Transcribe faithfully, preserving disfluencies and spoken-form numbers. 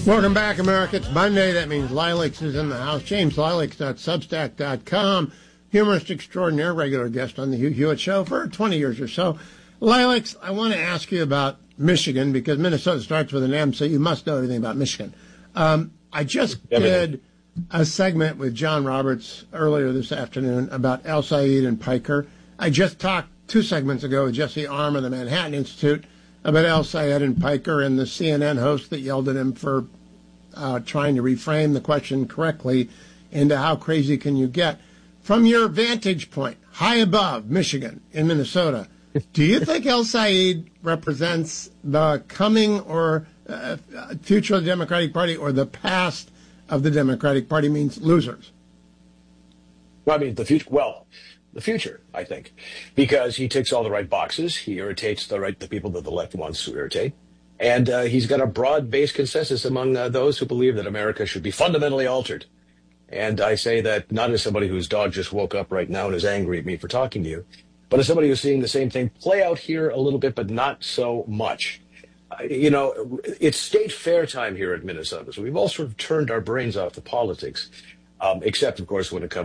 Welcome back, America. It's Monday. That means Lilacs is in the house. James Lilacs dot substack dot com. Humorist extraordinaire, regular guest on the Hugh Hewitt Show for twenty years or so. Lilacs, I want to ask you about Michigan, because Minnesota starts with an M, so you must know everything about Michigan. Um, I just did a segment with John Roberts earlier this afternoon about El Said and Piker. I just talked two segments ago with Jesse Arm of the Manhattan Institute about El Sayed and Piker and the C N N host that yelled at him for uh, trying to reframe the question correctly into how crazy can you get. From your vantage point, high above Michigan in Minnesota, do you think El Sayed represents the coming or uh, future of the Democratic Party, or the past of the Democratic Party, means losers? Well, I mean, the future. Well, the future, I think, because he ticks all the right boxes. He irritates the right the people that the left wants to irritate, and uh, he's got a broad-based consensus among uh, those who believe that America should be fundamentally altered. And I say that not as somebody whose dog just woke up right now and is angry at me for talking to you, but as somebody who's seeing the same thing play out here a little bit, but not so much. Uh, you know, it's state fair time here at Minnesota, so we've all sort of turned our brains off to politics, um, except, of course, when it comes